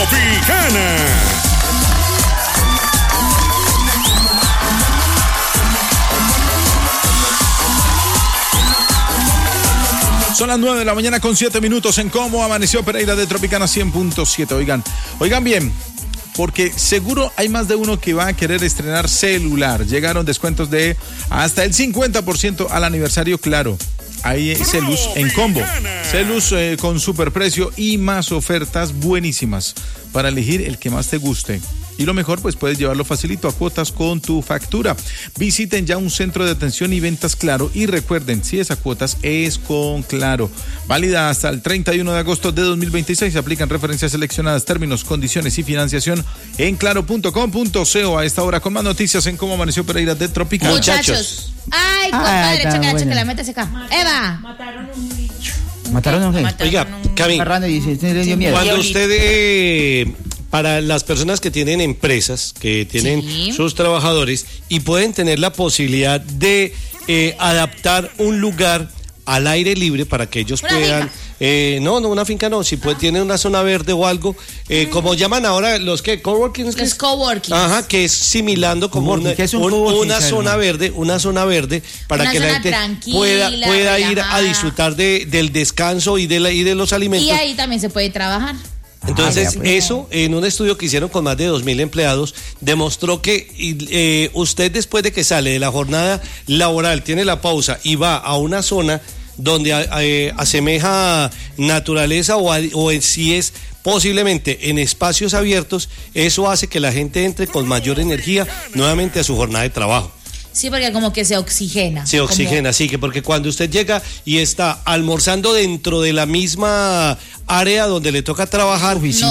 Tropicana. Son las 9 de la mañana con 7 minutos en Cómo Amaneció Pereira de Tropicana 100.7. Oigan bien, porque seguro hay más de uno que va a querer estrenar celular. Llegaron descuentos de hasta el 50% al aniversario Claro. Hay Celus en combo. Celus con superprecio y más ofertas buenísimas para elegir el que más te guste. Y lo mejor, pues puedes llevarlo facilito a cuotas con tu factura. Visiten ya un centro de atención y ventas Claro y recuerden, si es a cuotas, es con Claro. Válida hasta el 31 de agosto de 2026. Se aplican referencias seleccionadas, términos, condiciones y financiación en claro.com.co. A esta hora con más noticias en Cómo Amaneció Pereira de Tropicana. Muchachos. Ay, compadre, chécala, métese acá. Eva. ¿Mataron a un rey? Oiga, Cami, cuando usted... para las personas que tienen empresas, que tienen sus trabajadores y pueden tener la posibilidad de adaptar un lugar al aire libre para que ellos puedan... no, una finca no, si tienen una zona verde o algo, como llaman ahora los que coworking. Los coworking. Ajá, que es similando como una zona verde para una que la gente pueda ir a disfrutar del descanso y de los alimentos. Y ahí también se puede trabajar. Entonces, eso en un estudio que hicieron con más de 2,000 empleados demostró que usted después de que sale de la jornada laboral, tiene la pausa y va a una zona donde asemeja naturaleza o si es posiblemente en espacios abiertos, eso hace que la gente entre con mayor energía nuevamente a su jornada de trabajo. Sí, porque como que se oxigena. Se oxigena, sí, que porque cuando usted llega y está almorzando dentro de la misma área donde le toca trabajar, pues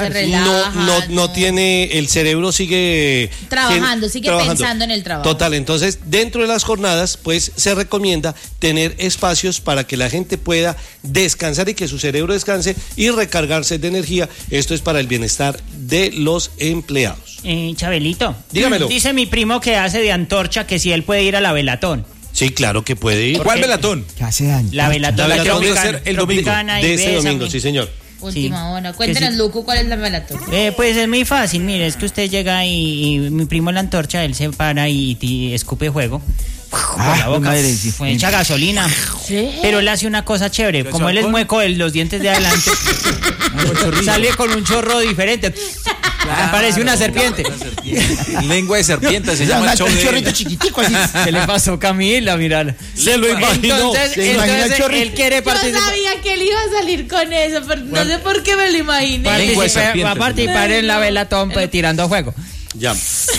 no tiene, el cerebro sigue trabajando, pensando en el trabajo. Total, entonces dentro de las jornadas, pues se recomienda tener espacios para que la gente pueda descansar y que su cerebro descanse y recargarse de energía. Esto es para el bienestar de los empleados. Chabelito, dígamelo. Dice mi primo que hace de antorcha que si él puede ir a la velatón. Sí, claro que puede ir. ¿Cuál velatón? ¿Qué hace años? La velatón debe ser el domingo. De este domingo, sí, señor. Última hora. Cuéntanos, Lucu, ¿cuál es la velatón? Pues es muy fácil, mire, es que usted llega y mi primo en la antorcha, él se para y escupe fuego. Por la boca, echa gasolina. ¿Sí? Pero él hace una cosa chévere, como él es mueco, los dientes de adelante sale con un chorro diferente. Parece una serpiente. Lengua de serpiente se llama el un chorrito chiquitico así. ¿Qué le pasó, Camila? Mirala. Se lo imaginó. Entonces él quiere participar. Yo sabía que él iba a salir con eso, pero no sé por qué me lo imaginé. Va a participar en la velatón tirando fuego. Ya.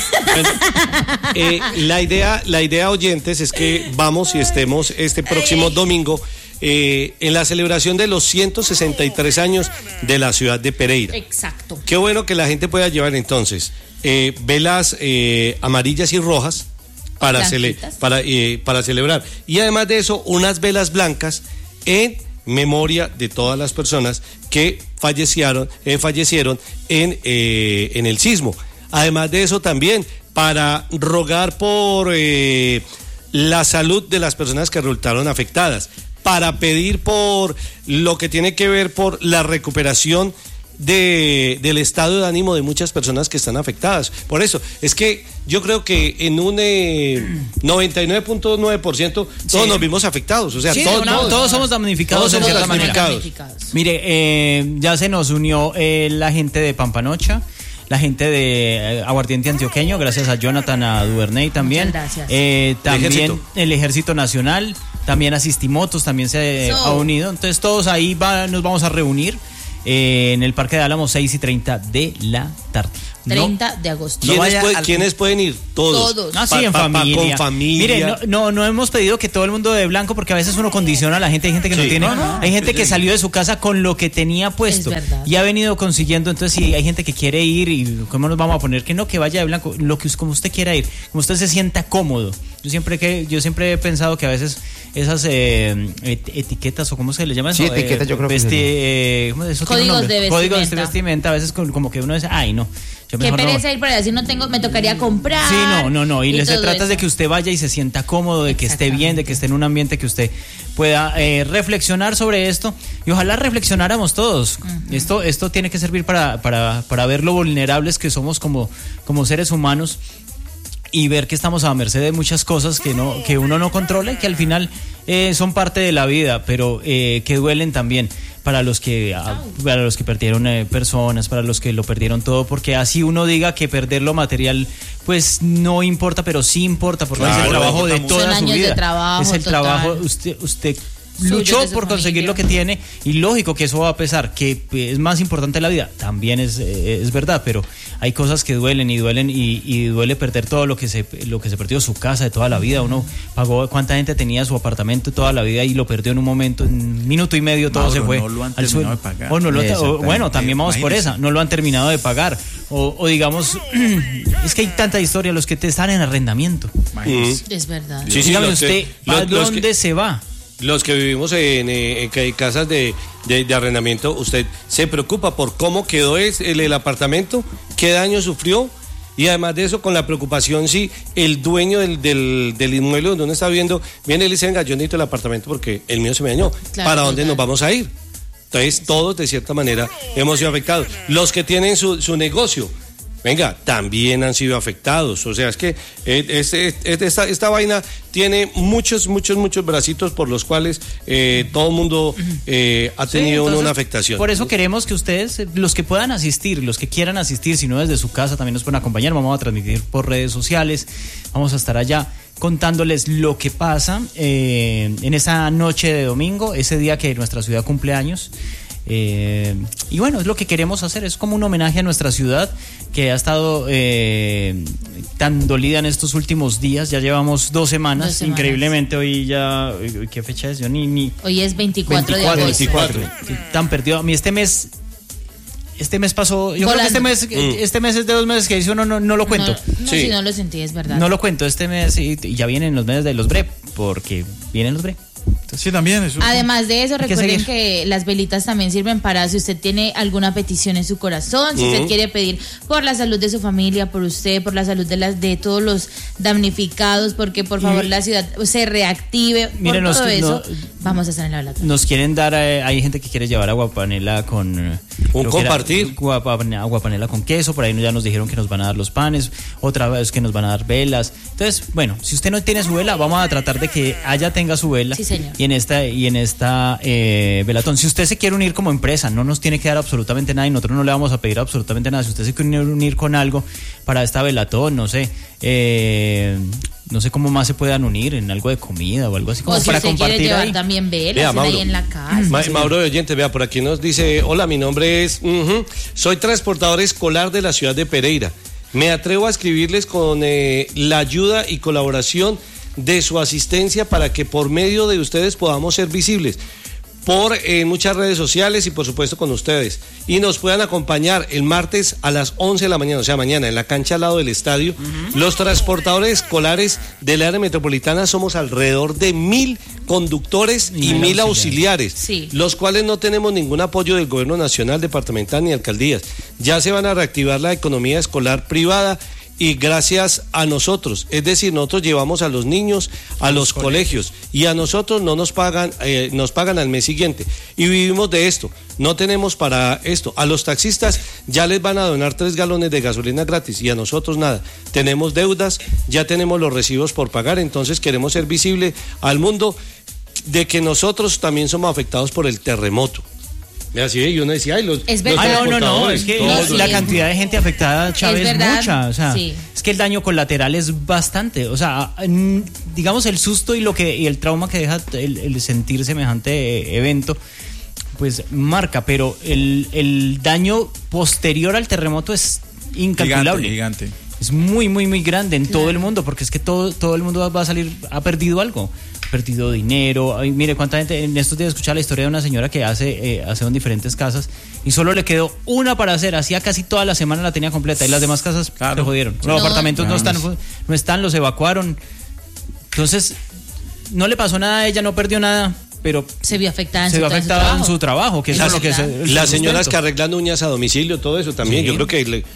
La idea, oyentes, es que vamos y estemos este próximo domingo en la celebración de los 163 años de la ciudad de Pereira. Exacto. Qué bueno que la gente pueda llevar entonces velas amarillas y rojas para celebrar. Y además de eso, unas velas blancas en memoria de todas las personas que fallecieron en el sismo. Además de eso también para rogar por la salud de las personas que resultaron afectadas, para pedir por lo que tiene que ver por la recuperación del estado de ánimo de muchas personas que están afectadas. Por eso, es que yo creo que en un 99.9% todos nos vimos afectados. O sea, todos somos damnificados en cierta manera. Mire, ya se nos unió la gente de Pampanocha, la gente de Aguardiente Antioqueño, gracias a Jonathan, a Duvernay también. Muchas gracias. También el Ejército Nacional, también Asistimotos también se ha unido. Entonces todos ahí nos vamos a reunir en el Parque de Álamos 6:30 de la tarde. 30 de agosto. ¿Quiénes pueden ir? Todos. Sí, en familia. Con familia. Mire, no hemos pedido que todo el mundo de blanco, porque a veces uno condiciona a la gente. Hay gente que no tiene. Hay gente que salió de su casa con lo que tenía puesto y ha venido consiguiendo. Entonces, si hay gente que quiere ir, y ¿cómo nos vamos a poner? Que no, que vaya de blanco, como usted quiera ir, como usted se sienta cómodo. Yo siempre he pensado que a veces esas etiquetas, o ¿cómo se le llama eso? Sí, etiquetas, yo creo que códigos de vestimenta. A veces como que uno dice, ay, no. Qué pereza ir por allá, si no tengo, me tocaría comprar. Sí, no. Y se trata de que usted vaya y se sienta cómodo, de que esté bien, de que esté en un ambiente que usted pueda reflexionar sobre esto. Y ojalá reflexionáramos todos. Uh-huh. Esto tiene que servir para ver lo vulnerables que somos como seres humanos y ver que estamos a merced de muchas cosas que uno no controla y que al final son parte de la vida, pero que duelen también. Para los que perdieron personas, para los que lo perdieron todo, porque así uno diga que perder lo material pues no importa, pero sí importa, porque es el trabajo de toda su vida. Es el trabajo, usted luchó por conseguir lo que tiene y lógico que eso va a pesar, que es más importante la vida, también es verdad, pero hay cosas que duelen y duele perder todo lo que se perdió, su casa de toda la vida. Uno pagó, cuánta gente tenía su apartamento toda la vida y lo perdió en un momento, en un minuto y medio todo se fue no lo han terminado de pagar. Bueno, también vamos por esa, no lo han terminado de pagar o digamos, es que hay tanta historia, los que te están en arrendamiento. Es verdad. Sí, dígame usted, ¿a dónde se va? Los que vivimos en casas de arrendamiento, usted se preocupa por cómo quedó el apartamento, qué daño sufrió, y además de eso, con la preocupación si el dueño del inmueble donde uno está viviendo viene y le dice, venga, yo necesito el apartamento porque el mío se me dañó. Claro, ¿para dónde nos vamos a ir? Entonces, todos de cierta manera hemos sido afectados. Los que tienen su negocio, venga, también han sido afectados. O sea, es que esta vaina tiene muchos bracitos por los cuales todo el mundo ha tenido una afectación. Por eso queremos que ustedes, los que puedan asistir, los que quieran asistir, si no desde su casa, también nos pueden acompañar. Vamos a transmitir por redes sociales, vamos a estar allá contándoles lo que pasa en esa noche de domingo, ese día que nuestra ciudad cumple años. Y bueno, es lo que queremos hacer, es como un homenaje a nuestra ciudad que ha estado tan dolida en estos últimos días. Ya llevamos 2 semanas, increíblemente. Hoy ya, ¿qué fecha es? Yo hoy es 24 de agosto. 24. Sí, tan perdido. A mí este mes pasó, yo creo que este mes es de 2 meses que dice uno no lo cuento. Sí, no lo sentí, es verdad. No lo cuento este mes y ya vienen los meses de los BRE, porque vienen los BRE. Entonces, sí, también eso. Además de eso, recuerden que las velitas también sirven para si usted tiene alguna petición en su corazón, si usted quiere pedir por la salud de su familia, por usted, por la salud de todos los damnificados, porque por favor la ciudad se reactive. Miren, por todo eso, vamos a estar en la velatoria. Nos quieren dar, hay gente que quiere llevar aguapanela con compartir. Aguapanela con queso, por ahí ya nos dijeron que nos van a dar los panes, otra vez que nos van a dar velas. Entonces, bueno, si usted no tiene su vela, vamos a tratar de que tenga su vela. Sí, señor. Y en esta velatón, si usted se quiere unir como empresa, no nos tiene que dar absolutamente nada y nosotros no le vamos a pedir absolutamente nada. Si usted se quiere unir con algo para esta velatón, no sé cómo más se puedan unir, en algo de comida o algo así, como o si para usted compartir quiere llevar ahí. También velas ahí en la casa. Mauro de oyente, vea, por aquí nos dice, hola, mi nombre es, soy transportador escolar de la ciudad de Pereira. Me atrevo a escribirles con la ayuda y colaboración de su asistencia para que por medio de ustedes podamos ser visibles por muchas redes sociales y por supuesto con ustedes, y nos puedan acompañar el martes a las 11 de la mañana, o sea mañana, en la cancha al lado del estadio. Los transportadores escolares del área metropolitana somos alrededor de 1,000 conductores y 1,000 auxiliares, los cuales no tenemos ningún apoyo del gobierno nacional, departamental ni alcaldías. Ya se van a reactivar la economía escolar privada y gracias a nosotros, es decir, nosotros llevamos a los niños a los colegios y a nosotros no nos pagan, nos pagan al mes siguiente y vivimos de esto, no tenemos para esto. A los taxistas ya les van a donar 3 galones de gasolina gratis y a nosotros nada. Tenemos deudas, ya tenemos los recibos por pagar, entonces queremos ser visible al mundo de que nosotros también somos afectados por el terremoto. Así y uno decía, es verdad. No, es que la cantidad de gente afectada, Chávez, es mucha, o sea, es que el daño colateral es bastante, o sea, digamos el susto y el trauma que deja el sentir semejante evento, pues marca, pero el daño posterior al terremoto es incalculable. Gigante. Es muy, muy, muy grande en todo el mundo, porque es que todo el mundo va a salir, ha perdido algo. Perdido dinero. Ay, mire cuánta gente, en estos días escuchaba la historia de una señora que hace en diferentes casas y solo le quedó una para hacer, hacía casi toda la semana la tenía completa y las demás casas se jodieron. Los apartamentos no están, los evacuaron. Entonces, no le pasó nada a ella, no perdió nada, pero se vio afectada en su trabajo, que es lo que las señoras que arreglan uñas a domicilio, todo eso también, yo creo que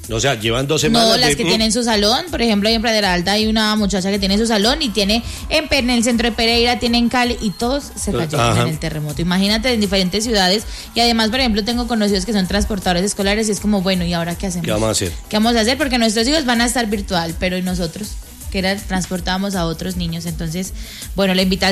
O sea, llevan 2 semanas. No, las que tienen su salón, por ejemplo, ahí en Pradera Alta hay una muchacha que tiene su salón y tiene en el centro de Pereira, tiene en Cali y todos se cayeron en el terremoto. Imagínate en diferentes ciudades y además, por ejemplo, tengo conocidos que son transportadores escolares y es como, bueno, ¿y ahora qué hacemos? ¿Qué vamos a hacer? ¿Qué vamos a hacer? Porque nuestros hijos van a estar virtual, pero ¿y nosotros? Que transportábamos a otros niños. Entonces, bueno, la invitación